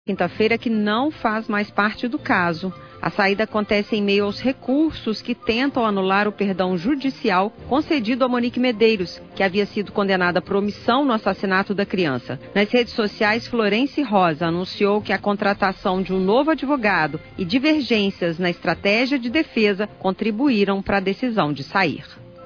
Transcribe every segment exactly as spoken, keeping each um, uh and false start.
Quinta-feira que não faz mais parte do caso. A saída acontece em meio aos recursos que tentam anular o perdão judicial concedido a Monique Medeiros, que havia sido condenada por omissão no assassinato da criança. Nas redes sociais, Florence Rosa anunciou que a contratação de um novo advogado e divergências na estratégia de defesa contribuíram para a decisão de sair.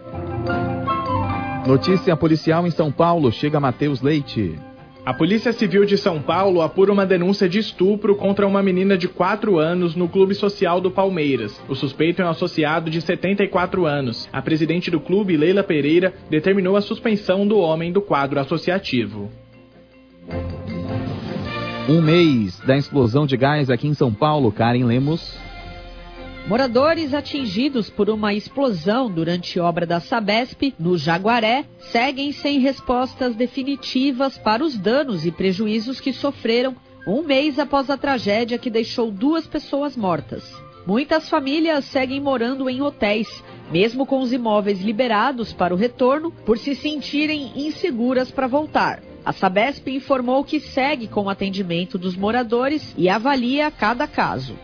Notícia policial em São Paulo, chega Matheus Leite. A Polícia Civil de São Paulo apura uma denúncia de estupro contra uma menina de quatro anos no Clube Social do Palmeiras. O suspeito é um associado de setenta e quatro anos. A presidente do clube, Leila Pereira, determinou a suspensão do homem do quadro associativo. Um mês da explosão de gás aqui em São Paulo, Karen Lemos. Moradores atingidos por uma explosão durante obra da Sabesp, no Jaguaré, seguem sem respostas definitivas para os danos e prejuízos que sofreram um mês após a tragédia que deixou duas pessoas mortas. Muitas famílias seguem morando em hotéis, mesmo com os imóveis liberados para o retorno, por se sentirem inseguras para voltar. A Sabesp informou que segue com o atendimento dos moradores e avalia cada caso.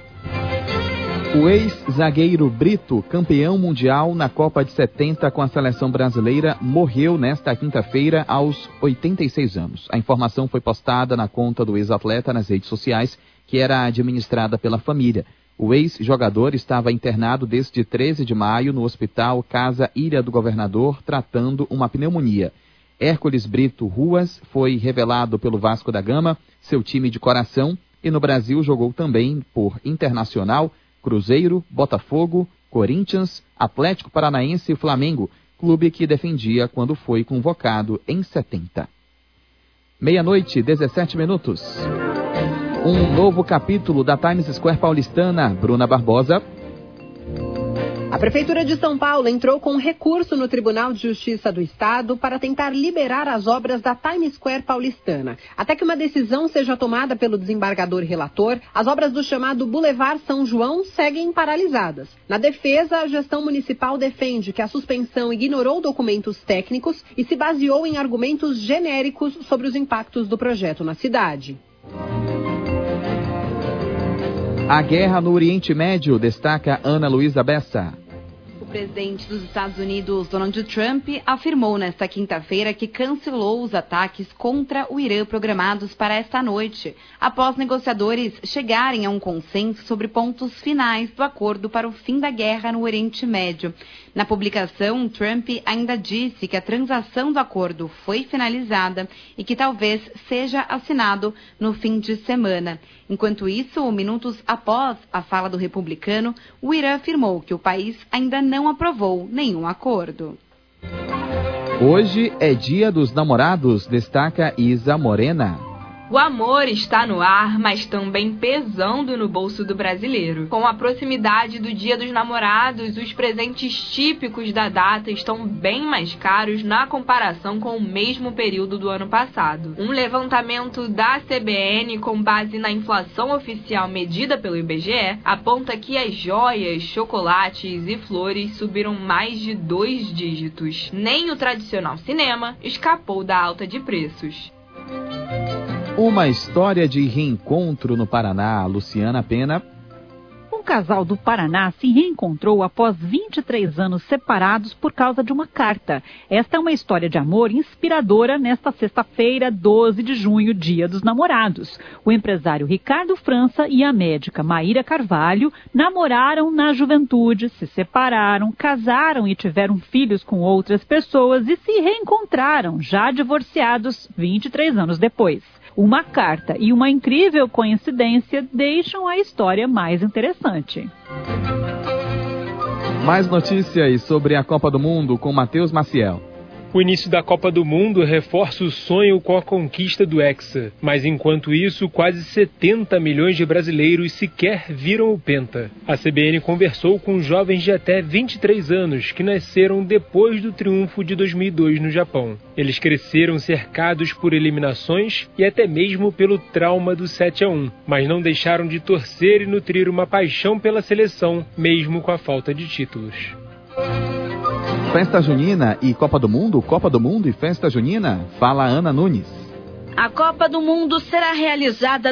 O ex-zagueiro Brito, campeão mundial na Copa de setenta com a seleção brasileira, morreu nesta quinta-feira aos oitenta e seis anos. A informação foi postada na conta do ex-atleta nas redes sociais, que era administrada pela família. O ex-jogador estava internado desde treze de maio no Hospital Casa Ilha do Governador, tratando uma pneumonia. Hércules Brito Ruas foi revelado pelo Vasco da Gama, seu time de coração, e no Brasil jogou também por Internacional, Cruzeiro, Botafogo, Corinthians, Atlético Paranaense e Flamengo, clube que defendia quando foi convocado em setenta. Meia-noite, dezessete minutos. Um novo capítulo da Times Square paulistana, Bruna Barbosa. A Prefeitura de São Paulo entrou com um recurso no Tribunal de Justiça do Estado para tentar liberar as obras da Times Square paulistana. Até que uma decisão seja tomada pelo desembargador relator, as obras do chamado Boulevard São João seguem paralisadas. Na defesa, a gestão municipal defende que a suspensão ignorou documentos técnicos e se baseou em argumentos genéricos sobre os impactos do projeto na cidade. A guerra no Oriente Médio, destaca Ana Luísa Bessa. O presidente dos Estados Unidos, Donald Trump, afirmou nesta quinta-feira que cancelou os ataques contra o Irã programados para esta noite, após negociadores chegarem a um consenso sobre pontos finais do acordo para o fim da guerra no Oriente Médio. Na publicação, Trump ainda disse que a transação do acordo foi finalizada e que talvez seja assinado no fim de semana. Enquanto isso, minutos após a fala do republicano, o Irã afirmou que o país ainda não aprovou nenhum acordo. Hoje é dia dos namorados, destaca Isa Morena. O amor está no ar, mas também pesando no bolso do brasileiro. Com a proximidade do Dia dos Namorados, os presentes típicos da data estão bem mais caros na comparação com o mesmo período do ano passado. Um levantamento da C B N, com base na inflação oficial medida pelo I B G E, aponta que as joias, chocolates e flores subiram mais de dois dígitos. Nem o tradicional cinema escapou da alta de preços. Uma história de reencontro no Paraná, Luciana Pena. Um casal do Paraná se reencontrou após vinte e três anos separados por causa de uma carta. Esta é uma história de amor inspiradora nesta sexta-feira, doze de junho, Dia dos Namorados. O empresário Ricardo França e a médica Maíra Carvalho namoraram na juventude, se separaram, casaram e tiveram filhos com outras pessoas e se reencontraram, já divorciados, vinte e três anos depois. Uma carta e uma incrível coincidência deixam a história mais interessante. Mais notícias sobre a Copa do Mundo com Matheus Maciel. O início da Copa do Mundo reforça o sonho com a conquista do Hexa. Mas enquanto isso, quase setenta milhões de brasileiros sequer viram o Penta. A C B N conversou com jovens de até vinte e três anos que nasceram depois do triunfo de dois mil e dois no Japão. Eles cresceram cercados por eliminações e até mesmo pelo trauma do sete a um, mas não deixaram de torcer e nutrir uma paixão pela seleção, mesmo com a falta de títulos. Festa Junina e Copa do Mundo, Copa do Mundo e Festa Junina, fala Ana Nunes. A Copa do Mundo será realizada